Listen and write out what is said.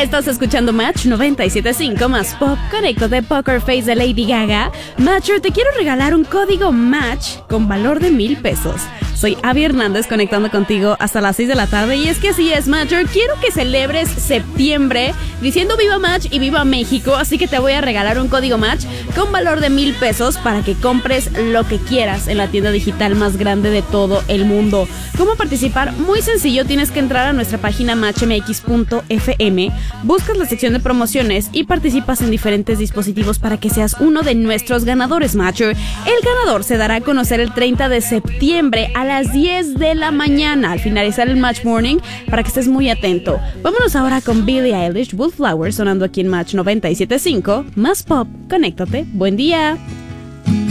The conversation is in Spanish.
Estás escuchando Match 97.5 más Pop. Conéctate Poker Face de Lady Gaga. Matcher, te quiero regalar un código Match con valor de 1,000 pesos. Soy Abby Hernández conectando contigo hasta las 6 de la tarde. Y es que así es, Matcher. Quiero que celebres septiembre diciendo viva Match y viva México. Así que te voy a regalar un código Match con valor de 1,000 pesos para que compres lo que quieras en la tienda digital más grande de todo el mundo. ¿Cómo participar? Muy sencillo, tienes que entrar a nuestra página matchmx.fm, buscas la sección de promociones y participas en diferentes dispositivos para que seas uno de nuestros ganadores, Matcher. El ganador se dará a conocer el 30 de septiembre a las 10 de la mañana al finalizar el Match Morning, para que estés muy atento. Vámonos ahora con Billie Eilish, Wallflower, sonando aquí en Match 97.5 más Pop. Conéctate. Buen día.